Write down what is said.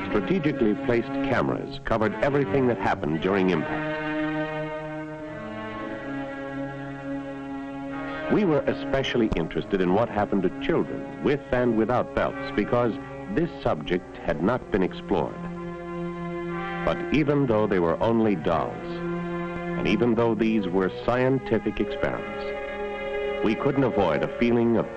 Strategically placed cameras covered everything that happened during impact. We were especially interested in what happened to children with and without belts because this subject had not been explored. But even though they were only dolls, and even though these were scientific experiments, we couldn't avoid a feeling of